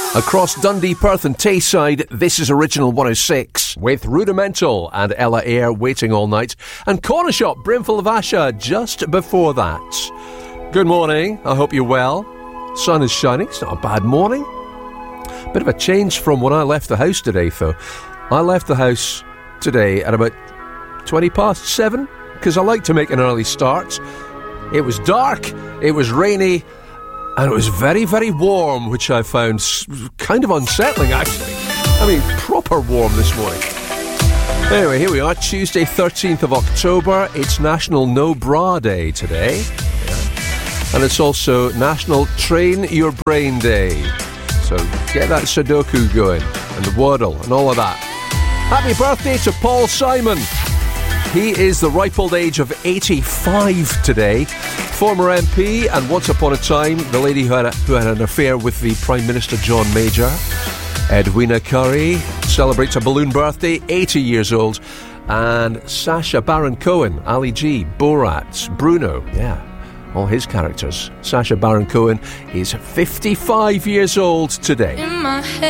Across Dundee, Perth and Tayside, this is Original 106 with Rudimental and Ella Eyre, Waiting All Night, and Corner Shop, Brimful of Asha just before that. Good morning, I hope you're well. Sun is shining, it's not a bad morning. Bit of a change from when I left the house today though. I left the house today at about 20 past 7 because I like to make an early start. It was dark, it was rainy, and it was very, very warm, which I found kind of unsettling, actually. I mean, proper warm this morning. Anyway, here we are, Tuesday, 13th of October. It's National No Bra Day today. Yeah. And it's also National Train Your Brain Day. So get that Sudoku going, and the Wordle, and all of that. Happy birthday to Paul Simon. He is the ripe old age of 85 today. Former MP and once upon a time the lady who had an affair with the Prime Minister John Major. Edwina Currie celebrates a balloon birthday, 80 years old. And Sacha Baron Cohen, Ali G, Borat, Bruno, yeah, all his characters. Sacha Baron Cohen is 55 years old today. In my head.